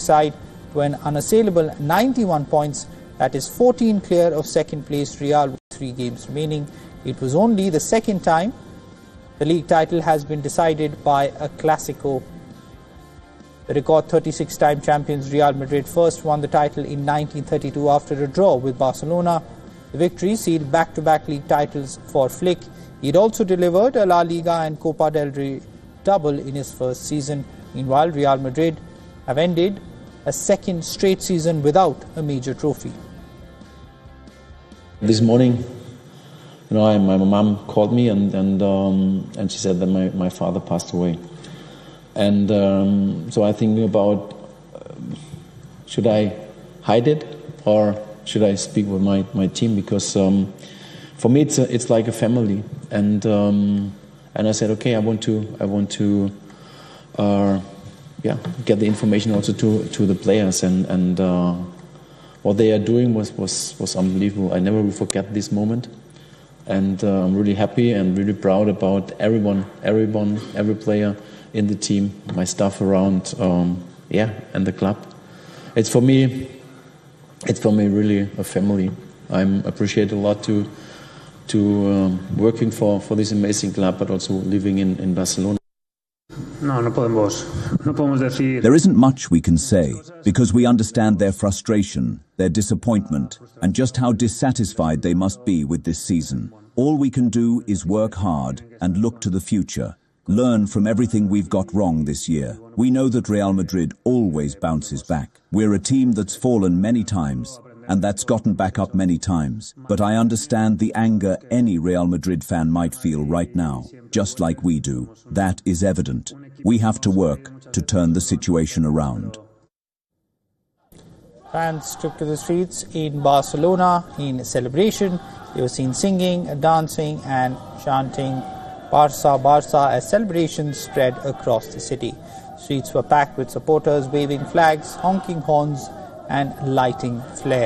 side to an unassailable 91 points, that is 14 clear of second place Real with 3 games remaining. It was only the second time the league title has been decided by a Clásico. The record 36-time champions Real Madrid first won the title in 1932 after a draw with Barcelona. The victory sealed back-to-back league titles for Flick. He'd also delivered a La Liga and Copa del Rey double in his first season. Meanwhile, Real Madrid have ended a second straight season without a major trophy. This morning, my mom called me and she said that my father passed away. And so I think about should I hide it or should I speak with my team, because for me it's like a family, and I said okay, I want to get the information also to the players, and what they are doing was unbelievable. I never will forget this moment, and I'm really happy and really proud about everyone, every player in the team, my staff around, and the club. It's for me really a family. I'm appreciate a lot to working for this amazing club, but also living in Barcelona. There isn't much we can say, because we understand their frustration, their disappointment, and just how dissatisfied they must be with this season. All we can do is work hard and look to the future. Learn from everything we've got wrong this year. We know that Real Madrid always bounces back. We're a team that's fallen many times, and that's gotten back up many times. But I understand the anger any Real Madrid fan might feel right now, just like we do. That is evident. We have to work to turn the situation around. Fans took to the streets in Barcelona in celebration. They were seen singing, dancing and chanting Barça, Barça as celebrations spread across the city. Streets were packed with supporters waving flags, honking horns and lighting flares.